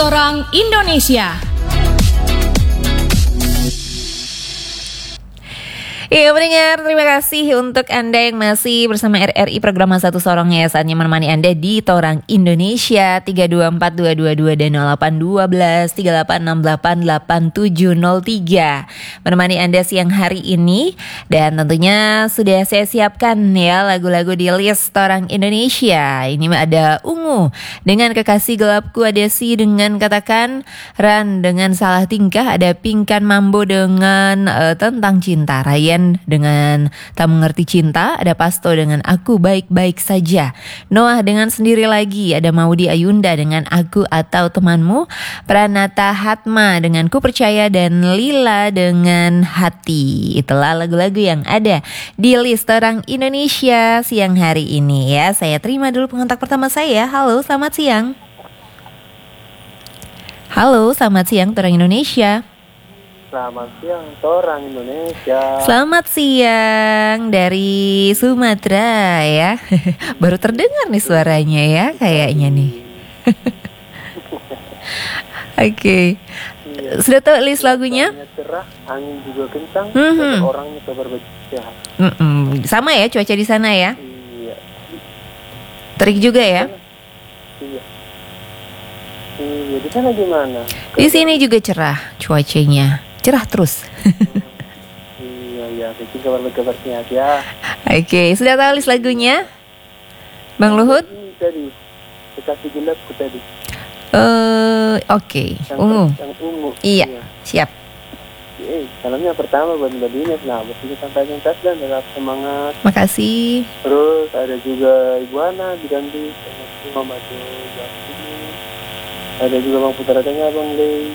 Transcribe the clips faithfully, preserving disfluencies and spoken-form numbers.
Orang Indonesia. Iya pendengar, terima kasih untuk Anda yang masih bersama R R I program Satu Sorong ya. Saatnya menemani Anda di Torang Indonesia tiga dua empat dua dua dua dan nol delapan satu dua tiga delapan enam delapan delapan tujuh nol tiga. Menemani Anda siang hari ini. Dan tentunya sudah saya siapkan ya lagu-lagu di list Torang Indonesia. Ini ada Ungu dengan Kekasih Gelapku, ada Si dengan Katakan, Ran dengan Salah Tingkah, ada Pinkan Mambo dengan uh, Tentang Cinta, Ryan dengan Tak Mengerti Cinta, ada Pasto dengan Aku Baik-Baik Saja, Noah dengan Sendiri Lagi, ada Maudi Ayunda dengan Aku Atau Temanmu, Pranata Hatma dengan Ku Percaya, dan Lila dengan Hati. Itulah lagu-lagu yang ada di list Orang Indonesia siang hari ini ya. Saya terima dulu pengontak pertama saya. Halo, selamat siang. Halo, selamat siang Orang Indonesia. Selamat siang, Torang Indonesia. Selamat siang dari Sumatera ya. Baru terdengar nih suaranya ya kayaknya nih. Oke. Okay. Iya. Sudah tahu list lagunya? Cerah, angin juga kencang, mm-hmm. orangnya kabar baik sehat. Mm-mm. Sama ya cuaca di sana ya? Iya. Terik juga ya? Iya. Iya, di sana gimana? Di sini juga cerah cuacanya. Cerah terus. Iya, iya, bikin kabar kabar sehat ya. Oke, okay. Sudah tahu list lagunya? Bang Luhut? Tadi, Kekasih Gelapku tadi. Uh, Oke, okay. Ungu. Yang ungu. Iya, iya. Siap. Eh, salamnya pertama buat Mbak Dinas. Nah, bersih sampai tuntas dan tetap semangat. Makasih. Terus ada juga Ibu Ana diganti sama Mama Jo. Ada juga Bang Putra Tengah, Bang Lei.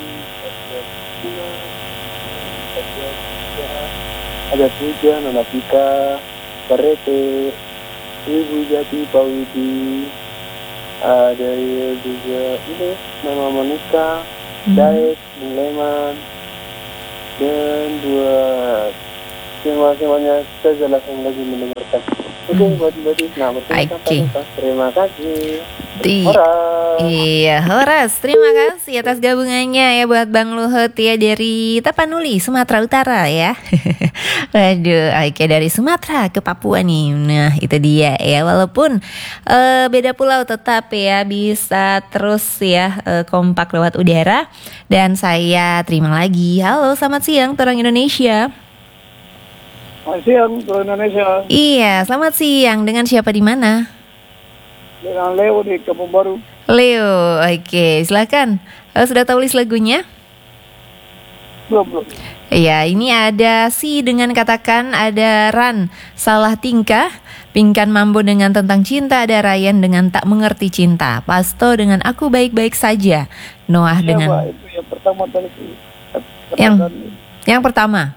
Ada Puja, Nona Pika, Parete, Ibu Jati, Pak Widi, ada juga ini Mama Monika, hmm. Daek, Bung Leman, dan dua semua-semuanya sejelas yang lagi mendengarkan. Oke, okay, buat Mbak Disna, terima kasih. Di, iya, Horas, terima kasih atas gabungannya ya buat Bang Luhut ya dari Tapanuli, Sumatera Utara ya. Waduh, oke, dari Sumatera ke Papua nih. Nah, itu dia ya. Walaupun uh, beda pulau tetap ya bisa terus ya uh, kompak lewat udara. Dan saya terima lagi. Halo, selamat siang Torang Indonesia. Selamat siang Torang Indonesia. Iya, selamat siang. Dengan siapa di mana? Dengan Leo di Kampung Baru. Leo, oke, silakan. Uh, sudah tahu list lagunya? Belum, belum. Ya, ini ada Si dengan Katakan, ada Ran, Salah Tingkah, Pinkan Mambo dengan Tentang Cinta, ada Ryan dengan Tak Mengerti Cinta, Pasto dengan Aku Baik-Baik Saja, Noah ya, dengan Pak, itu yang pertama tadi. Yang yang pertama.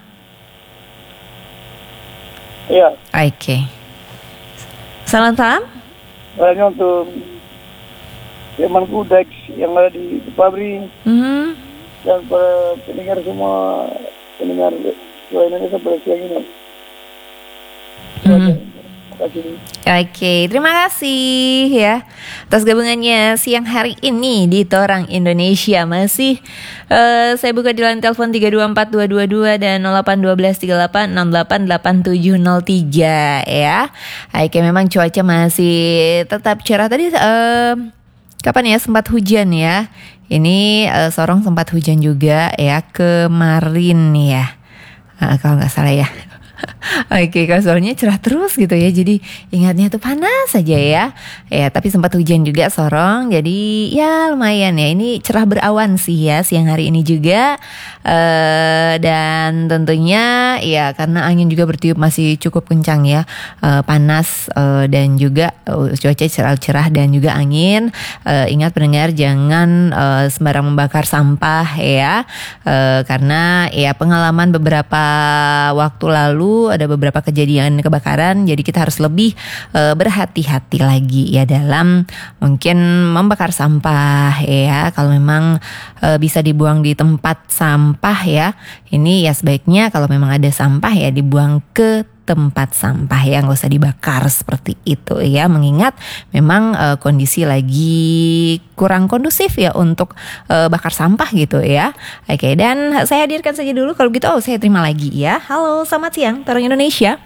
Iya. Oke. Okay. Salam salam. Hanya untuk temanku Dex yang ada di pabrik, mm-hmm. dan para pendengar semua, pendengar suara Indonesia pada siang ini. Mm-hmm. Oke, okay, terima kasih ya atas gabungannya siang hari ini di Torang Indonesia. Masih uh, saya buka di line telepon tiga dua empat dua dua dua dan nol delapan satu dua tiga delapan enam delapan delapan tujuh nol tiga ya. Oke, okay, memang cuaca masih tetap cerah. Tadi uh, kapan ya sempat hujan ya. Ini uh, Sorong sempat hujan juga ya kemarin ya. Uh, kalau nggak salah ya. Oke, okay, soalnya cerah terus gitu ya. Jadi ingatnya tuh panas saja ya. Ya, tapi sempat hujan juga Sorong. Jadi ya lumayan ya. Ini cerah berawan sih ya siang hari ini juga. Uh, dan tentunya ya karena angin juga bertiup masih cukup kencang ya. Uh, panas uh, dan juga uh, cuaca cerah-cerah dan juga angin. Uh, ingat pendengar jangan uh, sembarang membakar sampah ya. Uh, karena ya pengalaman beberapa waktu lalu ada beberapa kejadian kebakaran, jadi kita harus lebih uh, berhati-hati lagi ya dalam mungkin membakar sampah ya. Kalau memang uh, bisa dibuang di tempat sampah ya, ini ya sebaiknya kalau memang ada sampah ya dibuang ke tempat sampah ya, nggak usah dibakar seperti itu ya, mengingat memang uh, kondisi lagi kurang kondusif ya untuk uh, bakar sampah gitu ya. Oke, dan saya hadirkan saja dulu kalau gitu. Oh, saya terima lagi ya. Halo, selamat siang Torang Indonesia.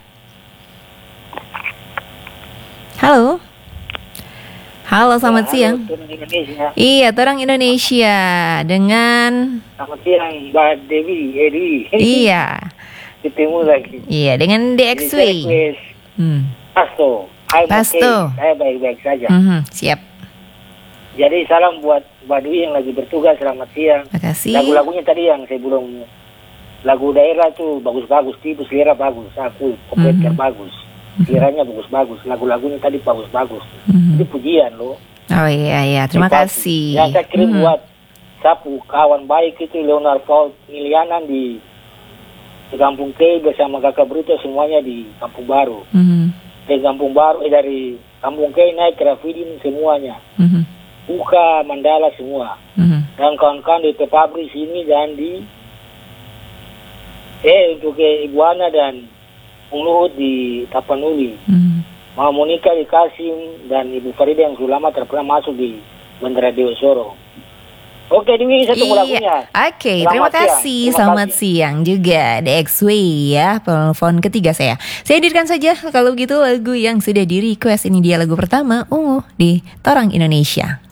Halo. Halo, selamat ya, siang. Halo, Indonesia. Iya, Torang Indonesia dengan Selamat siang, Mbak Dewi, Edi. Iya. Ketemu lagi. Iya, dengan D X W. Hmm. Pasto. Pasto. Okay. Saya baik-baik saja. Mm-hmm, siap. Jadi salam buat Mbak Dewi yang lagi bertugas. Selamat siang. Makasih. Lagu-lagunya tadi yang saya belum. Lagu daerah tuh bagus-bagus, tipu selera bagus, aku kompetitor mm-hmm. bagus. Kiranya bagus-bagus, lagu-lagunya tadi bagus-bagus. Mm-hmm. Itu pujian loh. Oh iya iya, terima Dipati. kasih. Yang saya kirim mm-hmm. buat sapu kawan baik itu Leonard Paul Milianan di, di Kampung K bersama kakak Bruto semuanya di Kampung Baru. Mm-hmm. Dari Kampung Baru eh dari Kampung K naik ke Rafidin semuanya. Mm-hmm. Buka Mandala semua. Mm-hmm. Dan kawan-kawan di Pabrik sini dan di eh untuk ke Iguana dan Luhut di Tapanuli, hmm. Mama Monika di Kasim dan Ibu Farida yang sudah lama terpernah masuk di Bandara Dewa Soro. Oke, Dewi, saya tunggu lagunya. Oke, terima kasih. Terima Selamat kasih. siang juga D X W ya, telepon ketiga saya. Saya hadirkan saja kalau begitu lagu yang sudah di request. Ini dia lagu pertama, Ungu di Torang Indonesia.